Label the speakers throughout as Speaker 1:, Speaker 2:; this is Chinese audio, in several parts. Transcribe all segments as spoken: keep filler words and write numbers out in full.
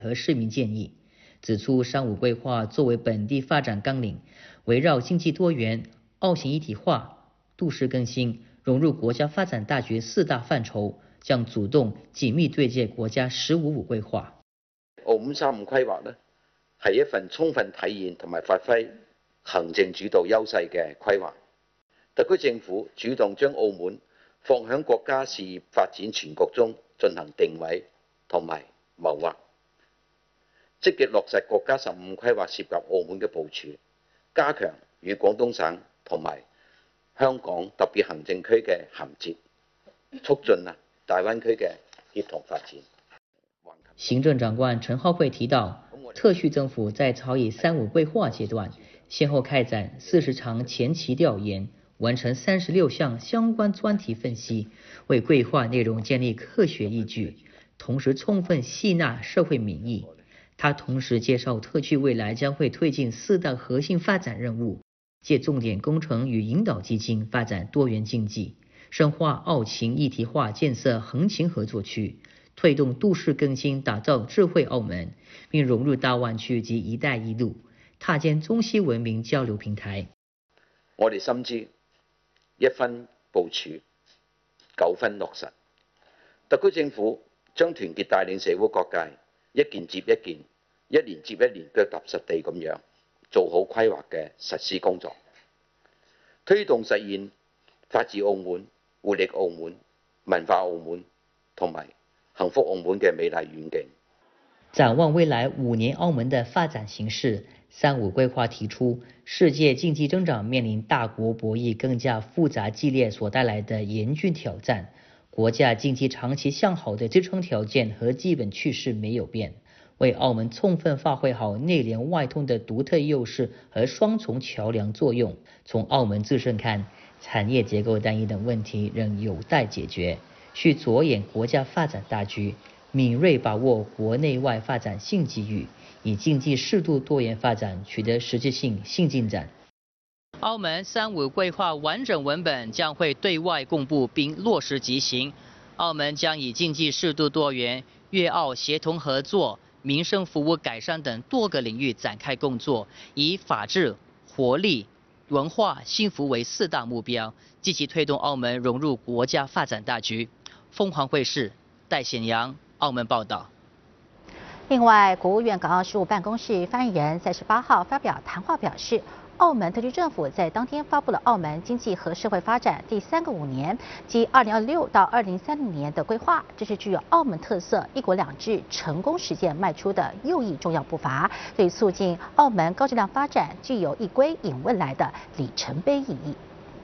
Speaker 1: 和市民建议，指出三五规划作为本地发展纲领，围绕经济多元、澳型一体化、都市更新、融入国家发展大局四大範疇，將主動緊密對接國家十五五規劃。
Speaker 2: 澳門三五規劃呢，係一份充分體現同埋發揮行政主導優勢嘅規劃。特區政府主動將澳門放響國家事業發展全局中進行定位同埋謀劃，積極落實國家十五規劃涉及澳門嘅部署，加強與廣東省同埋香港特別行政區嘅銜接，促進啊大灣區嘅協同發展。
Speaker 1: 行政長官陳浩慧提到，特區政府在草擬三五規劃階段，先後開展四十場前期調研，完成三十六項相關專題分析，為規劃內容建立科學依據，同時充分吸納社會民意。他同時介紹特區未來將會推進四大核心發展任務，借重點工程與引導基金發展多元經濟，深化澳情一體化建設橫琴合作區，推動都市更新打造智慧澳門，並融入大灣區及一帶一路，踏建中西文明交流平台。
Speaker 2: 我哋深知一分部署，九分落實。特區政府將團結帶領社會各界，一件接一件，一年接一年腳踏實地咁樣做好規劃嘅實施工作，推動實現法治澳門、活力澳門、文化澳門同埋幸福澳門嘅美麗遠景。
Speaker 1: 展望未來五年澳門的發展形勢，三五規劃提出，世界經濟增長面臨大國博弈更加複雜激烈所帶來的嚴峻挑戰，國家經濟長期向好的支撐條件和基本趨勢沒有變，為澳門充分發揮好內聯外通的獨特優勢和雙重橋樑作用。從澳門自身看，產業結構單一等問題仍有待解決，需着眼國家發展大局，敏銳把握國內外發展新機遇，以經濟適度多元發展取得實質性新進展。澳門三五規劃完整文本將會對外公布並落實執行。澳門將以經濟適度多元、粵澳協同合作、民生服務改善等多個領域展開工作，以法治、活力、文化、幸福為四大目標，積極推動澳門融入國家發展大局。鳳凰衛視戴顯陽澳門報道。
Speaker 3: 另外，國務院港澳事務辦公室發言人三十八號發表談話表示，澳門特區政府在當天發布了澳門經濟和社會發展第三個五年即二零二六到二零三零年的規劃，這是具有澳門特色、一國兩制成功實踐邁出的又一重要步伐，對促進澳門高質量發展具有一歸引未來的里程碑意義。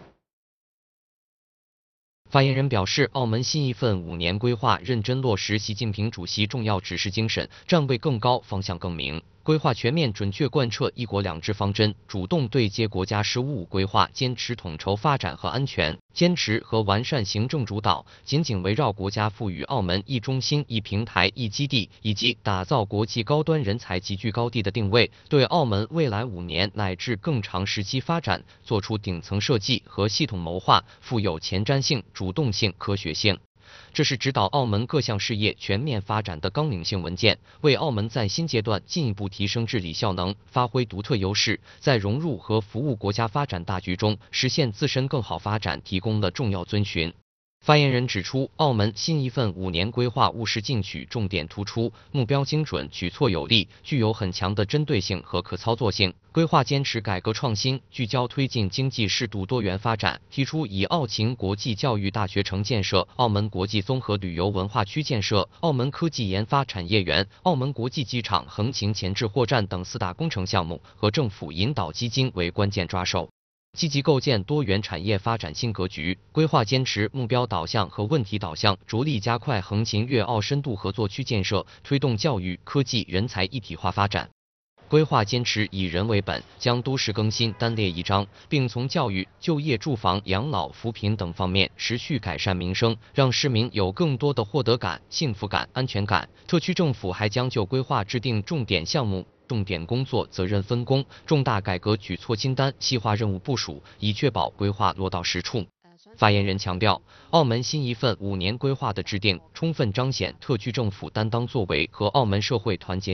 Speaker 4: 發言人表示，澳門新一份五年規劃認真落實習近平主席重要指示精神，站位更高，方向更明。規劃全面準確貫徹一國兩制方針，主動對接國家十五五規劃，堅持統籌發展和安全，堅持和完善行政主導，緊緊圍繞國家賦予澳門一中心、一平台、一基地，以及打造國際高端人才集聚高地的定位，對澳門未來五年乃至更長時期發展作出頂層設計和系統謀劃，富有前瞻性、主動性、科學性。這是指導澳門各項事業全面發展的綱領性文件，為澳門在新階段進一步提升治理效能、發揮獨特優勢，在融入和服務國家發展大局中實現自身更好發展提供了重要遵循。發言人指出，澳門新一份五年規劃務實進取，重點突出，目標精準，舉措有力，具有很強的針對性和可操作性。規劃堅持改革創新，聚焦推進經濟適度多元發展，提出以澳情國際教育大學城建設、澳門國際綜合旅遊文化區建設、澳門科技研發產業園、澳門國際機場橫琴前置貨站等四大工程項目和政府引導基金為關鍵抓手，積極構建多元產業發展新格局。規劃堅持目標導向和問題導向，着力加快橫琴粵澳深度合作區建設，推動教育、科技、人才一體化發展。規劃堅持以人為本，將都市更新單列一章，並從教育、就業、住房、養老、扶貧等方面持續改善民生，讓市民有更多的獲得感、幸福感、安全感。特區政府還將就規劃制定重點項目、重點工作責任分工、重大改革舉措清單，細化任務部署，以確保規劃落到實處。發言人強調，澳門新一份五年規劃的制定，充分彰顯特區政府擔當作為和澳門社會團結